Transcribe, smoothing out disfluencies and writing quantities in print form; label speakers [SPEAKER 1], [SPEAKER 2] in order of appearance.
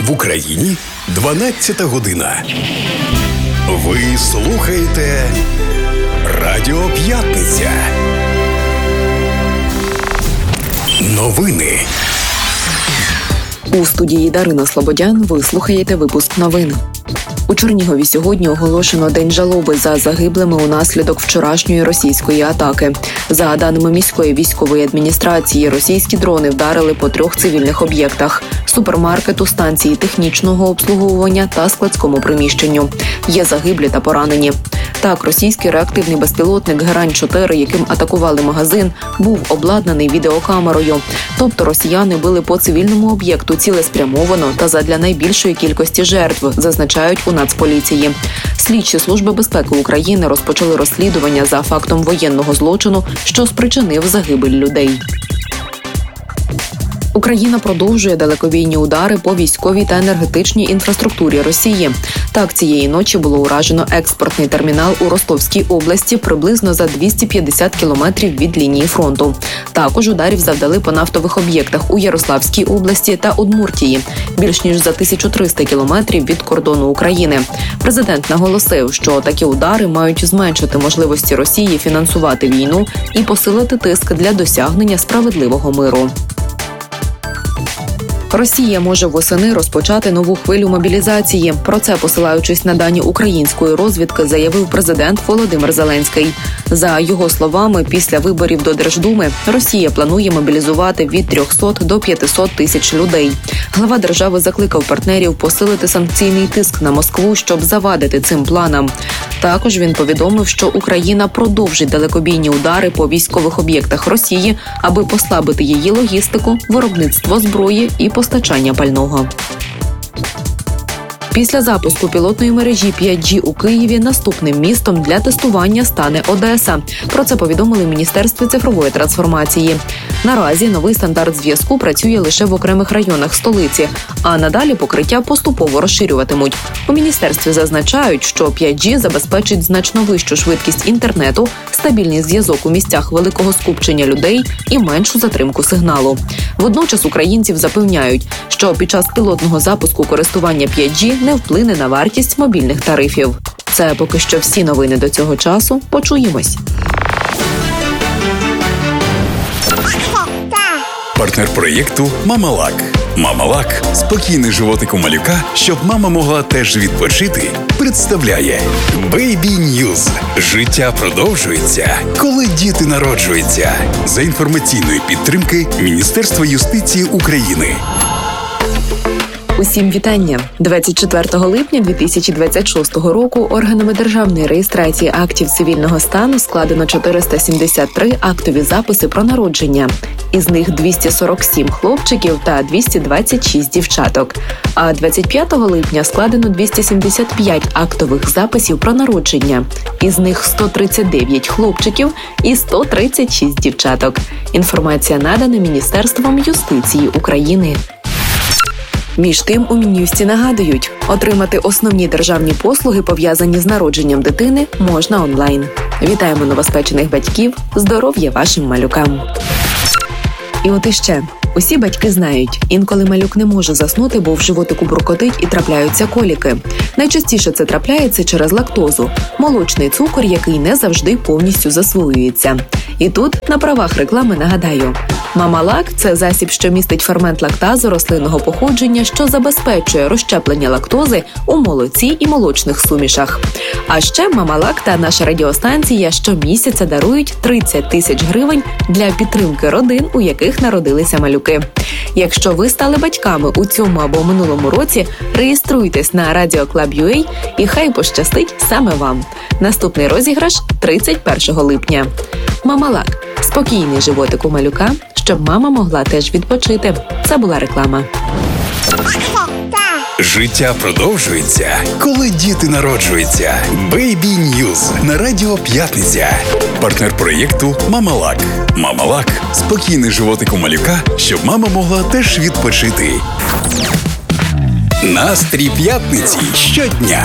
[SPEAKER 1] В Україні 12 година. Ви слухаєте Радіо П'ятниця. Новини.
[SPEAKER 2] У студії Дарина Слободян ви слухаєте випуск новин. У Чернігові сьогодні оголошено День жалоби за загиблими унаслідок вчорашньої російської атаки. За даними міської військової адміністрації, російські дрони вдарили по 3 цивільних об'єктах – супермаркету, станції технічного обслуговування та складському приміщенню. Є загиблі та поранені. Так, російський реактивний безпілотник «Герань-4», яким атакували магазин, був обладнаний відеокамерою. Тобто росіяни били по цивільному об'єкту цілеспрямовано та задля найбільшої кількості жертв, зазначають у Нацполіції. Слідчі Служби безпеки України розпочали розслідування за фактом воєнного злочину, що спричинив загибель людей. Україна продовжує далекобійні удари по військовій та енергетичній інфраструктурі Росії. Так, цієї ночі було уражено експортний термінал у Ростовській області приблизно за 250 кілометрів від лінії фронту. Також ударів завдали по нафтових об'єктах у Ярославській області та Удмуртії, більш ніж за 1300 кілометрів від кордону України. Президент наголосив, що такі удари мають зменшити можливості Росії фінансувати війну і посилити тиск для досягнення справедливого миру. Росія може восени розпочати нову хвилю мобілізації. Про це, посилаючись на дані української розвідки, заявив президент Володимир Зеленський. За його словами, після виборів до Держдуми Росія планує мобілізувати від 300 до 500 тисяч людей. Глава держави закликав партнерів посилити санкційний тиск на Москву, щоб завадити цим планам. Також він повідомив, що Україна продовжить далекобійні удари по військових об'єктах Росії, аби послабити її логістику, виробництво зброї і постачання пального. Після запуску пілотної мережі 5G у Києві наступним містом для тестування стане Одеса. Про це повідомили в Міністерстві цифрової трансформації. Наразі новий стандарт зв'язку працює лише в окремих районах столиці, а надалі покриття поступово розширюватимуть. У міністерстві зазначають, що 5G забезпечить значно вищу швидкість інтернету, стабільний зв'язок у місцях великого скупчення людей і меншу затримку сигналу. Водночас українців запевняють, що під час пілотного запуску користування 5G не вплине на вартість мобільних тарифів. Це поки що всі новини до цього часу. Почуємось.
[SPEAKER 1] Партнер проєкту «Мамалак». «Мамалак» – спокійний животик у малюка, щоб мама могла теж відпочити, представляє Baby News. Життя продовжується, коли діти народжуються. За інформаційної підтримки Міністерства юстиції України.
[SPEAKER 2] Усім вітання! 24 липня 2026 року органами державної реєстрації актів цивільного стану складено 473 актові записи про народження. Із них 247 хлопчиків та 226 дівчаток. А 25 липня складено 275 актових записів про народження. Із них 139 хлопчиків і 136 дівчаток. Інформація надана Міністерством юстиції України. Між тим, у Мін'юсті нагадують, отримати основні державні послуги, пов'язані з народженням дитини, можна онлайн. Вітаємо новоспечених батьків, здоров'я вашим малюкам. І от іще. Усі батьки знають, інколи малюк не може заснути, бо в животику буркотить і трапляються коліки. Найчастіше це трапляється через лактозу – молочний цукор, який не завжди повністю засвоюється. І тут, на правах реклами, нагадаю. «Мамалак» – це засіб, що містить фермент лактазу рослинного походження, що забезпечує розщеплення лактози у молоці і молочних сумішах. А ще «Мамалак» та наша радіостанція щомісяця дарують 30 тисяч гривень для підтримки родин, у яких народилися малюки. Якщо ви стали батьками у цьому або минулому році, реєструйтесь на Radio Club.ua і хай пощастить саме вам. Наступний розіграш – 31 липня. «Мамалак» – спокійний животик у малюка, щоб мама могла теж відпочити. Це була реклама.
[SPEAKER 1] Життя продовжується, коли діти народжуються. Baby News на Радіо П'ятниця. Партнер проєкту «Мамалак». «Мамалак» – спокійний животик у малюка, щоб мама могла теж відпочити. Настрій п'ятниці щодня.